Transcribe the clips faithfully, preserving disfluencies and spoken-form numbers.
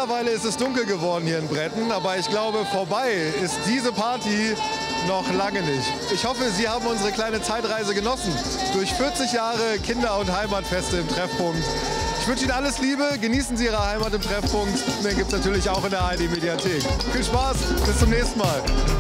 Mittlerweile ist es dunkel geworden hier in Bretten, aber ich glaube, vorbei ist diese Party noch lange nicht. Ich hoffe, Sie haben unsere kleine Zeitreise genossen durch vierzig Jahre Kinder- und Heimatfeste im Treffpunkt. Ich wünsche Ihnen alles Liebe, genießen Sie Ihre Heimat im Treffpunkt. Den gibt es natürlich auch in der A R D-Mediathek. Viel Spaß, bis zum nächsten Mal.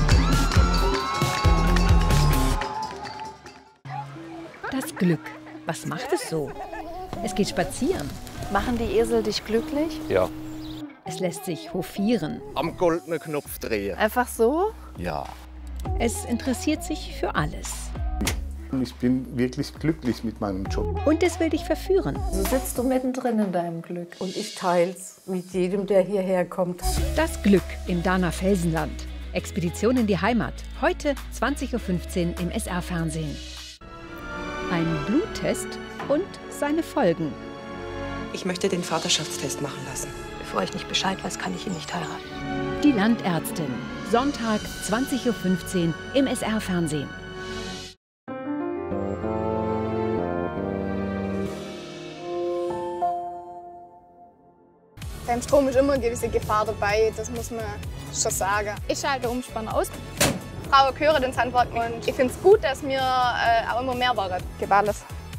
Das Glück, was macht es so? Es geht spazieren. Machen die Esel dich glücklich? Ja. Es lässt sich hofieren. Am goldenen Knopf drehen. Einfach so? Ja. Es interessiert sich für alles. Ich bin wirklich glücklich mit meinem Job. Und es will dich verführen. So sitzt du mittendrin in deinem Glück. Und ich teils mit jedem, der hierher kommt. Das Glück im Dahner Felsenland. Expedition in die Heimat. Heute zwanzig Uhr fünfzehn im S R-Fernsehen. Ein Bluttest und seine Folgen. Ich möchte den Vaterschaftstest machen lassen. Bevor ich nicht Bescheid weiß, kann ich ihn nicht heiraten. Die Landärztin. Sonntag zwanzig Uhr fünfzehn im S R-Fernsehen. Beim Strom ist immer eine gewisse Gefahr dabei, das muss man schon sagen. Ich schalte Umspanner aus. Frauen gehören ins Handwerk und ich finde es gut, dass wir äh, auch immer mehr waren. Gib alles.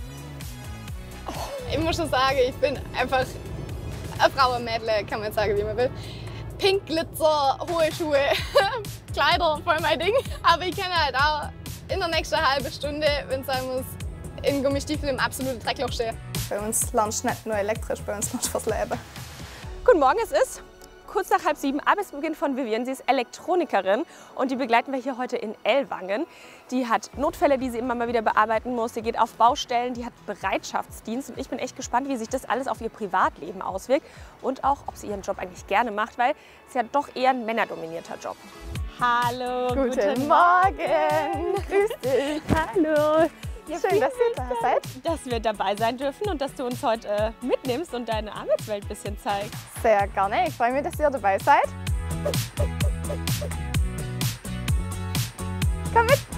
Ich muss schon sagen, ich bin einfach eine Frauenmädle, kann man sagen, wie man will. Pink, Glitzer, hohe Schuhe, Kleider, voll mein Ding. Aber ich kann halt auch in der nächsten halben Stunde, wenn es sein muss, in Gummistiefeln im absoluten Dreckloch stehen. Bei uns lernst du nicht nur elektrisch, bei uns lernst du fürs Leben. Guten Morgen, es ist kurz nach halb sieben, Arbeitsbeginn von Vivian. Sie ist Elektronikerin und die begleiten wir hier heute in Ellwangen. Die hat Notfälle, die sie immer mal wieder bearbeiten muss. Sie geht auf Baustellen, die hat Bereitschaftsdienst. Und ich bin echt gespannt, wie sich das alles auf ihr Privatleben auswirkt und auch, ob sie ihren Job eigentlich gerne macht, weil es ja doch eher ein männerdominierter Job. Hallo, Guten, guten Morgen. Grüß dich. Hallo. Ja, schön, dass ihr da seid. Dass wir dabei sein dürfen und dass du uns heute äh, mitnimmst und deine Arbeitswelt ein bisschen zeigst. Sehr gerne. Ich freue mich, dass ihr dabei seid. Komm mit.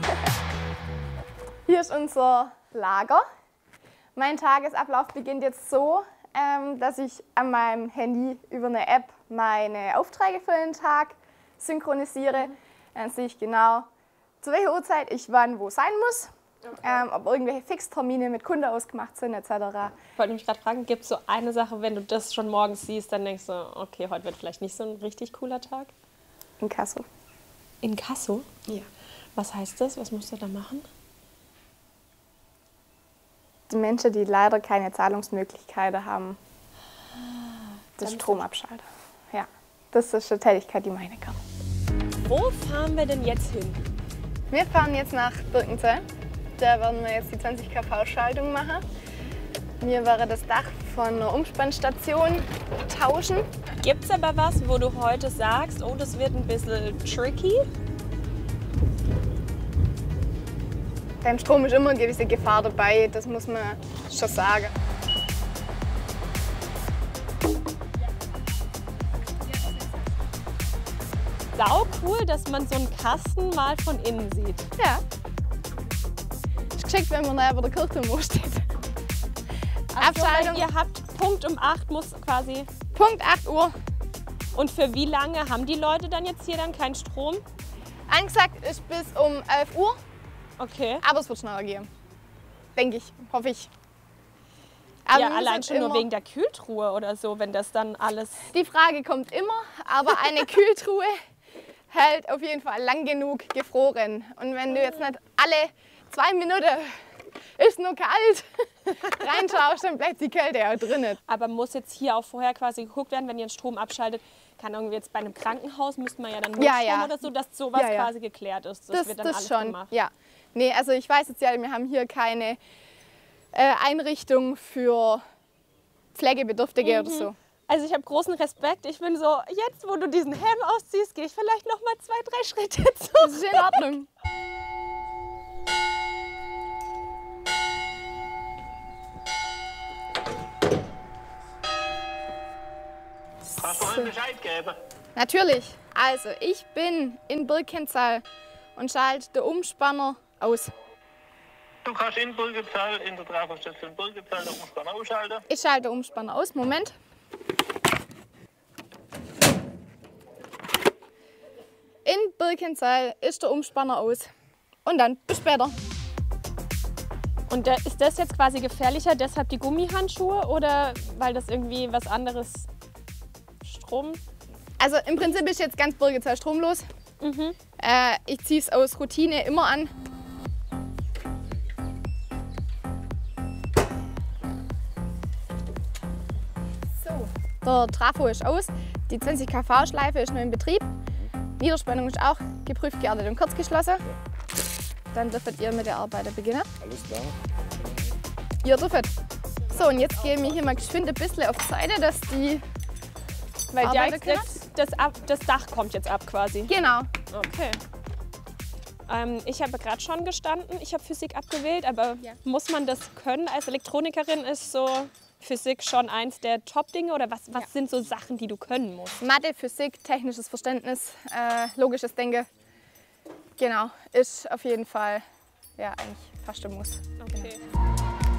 Hier ist unser Lager. Mein Tagesablauf beginnt jetzt so, ähm, dass ich an meinem Handy über eine App meine Aufträge für den Tag synchronisiere. Dann sehe ich genau, zu welcher Uhrzeit ich wann wo sein muss. Okay. Ähm, ob irgendwelche Fixtermine mit Kunden ausgemacht sind, et cetera. Ich wollte mich gerade fragen, gibt es so eine Sache, wenn du das schon morgens siehst, dann denkst du, okay, heute wird vielleicht nicht so ein richtig cooler Tag? Inkasso. Inkasso? Ja. Was heißt das? Was musst du da machen? Die Menschen, die leider keine Zahlungsmöglichkeiten haben, das Stromabschalter. Ja, das ist eine Tätigkeit, die meine kann. Wo fahren wir denn jetzt hin? Wir fahren jetzt nach Birkenzell. Da werden wir jetzt die zwanzig Kilowatt Schaltung machen. Wir werden das Dach von einer Umspannstation tauschen. Gibt es aber was, wo du heute sagst, oh, das wird ein bisschen tricky? Beim Strom ist immer eine gewisse Gefahr dabei, das muss man schon sagen. Sau cool, dass man so einen Kasten mal von innen sieht. Ja. Ist geschickt, wenn man neben der Kirchturmuhr steht. Abschaltung. So, ihr habt Punkt um acht muss quasi. Punkt acht Uhr. Und für wie lange haben die Leute dann jetzt hier dann keinen Strom? Angesagt ist bis um elf Uhr. Okay. Aber es wird schneller gehen. Denke ich, hoffe ich. Aber ja, allein schon nur wegen der Kühltruhe oder so, wenn das dann alles... Die Frage kommt immer, aber eine Kühltruhe hält auf jeden Fall lang genug gefroren. Und wenn du jetzt nicht alle zwei Minuten, ist nur kalt, reinschaust, dann bleibt die Kälte ja drinnen. Aber muss jetzt hier auch vorher quasi geguckt werden, wenn ihr den Strom abschaltet, kann irgendwie jetzt bei einem Krankenhaus, müsste man ja dann Notstrom ja, ja. oder so, dass sowas ja, ja. quasi geklärt ist. Das, das wird dann das alles schon, gemacht. Ja. Nee, also ich weiß jetzt ja, wir haben hier keine äh, Einrichtung für Pflegebedürftige mhm. oder so. Also ich habe großen Respekt. Ich bin so, jetzt wo du diesen Helm ausziehst, gehe ich vielleicht noch mal zwei, drei Schritte zurück. Das ist in Ordnung. Kannst du uns Bescheid geben? Natürlich. Also, ich bin in Birkenzell und schalte den Umspanner aus. Du kannst in Birkenzell, in der Trafostation Birkenzell den Umspanner ausschalten. Ich schalte den Umspanner aus. Moment. Birkenzell ist der Umspanner aus. Und dann bis später. Und da, ist das jetzt quasi gefährlicher, deshalb die Gummihandschuhe oder weil das irgendwie was anderes Strom? Also im Prinzip ist jetzt ganz Birkenzell stromlos. Mhm. Äh, ich ziehe es aus Routine immer an. So, der Trafo ist aus, die zwanzig Kilovolt Schleife ist noch in Betrieb. Niederspannung ist auch geprüft, geerdet und kurzgeschlossen. Dann dürft ihr mit der Arbeit beginnen. Alles klar. Ihr dürft. So, und jetzt gehen wir hier mal geschwind ein bisschen auf die Seite, dass die Weil ja, arbeiten können. das, das, ab, das Dach kommt jetzt ab quasi. Genau. Okay. Ähm, ich habe gerade schon gestanden, ich habe Physik abgewählt, aber Ja. muss man das können als Elektronikerin? Ist so Physik schon eins der Top-Dinge oder was, was Ja. sind so Sachen, die du können musst? Mathe, Physik, technisches Verständnis, äh, logisches Denken. Genau, ist auf jeden Fall ja, eigentlich fast ein Muss. Okay.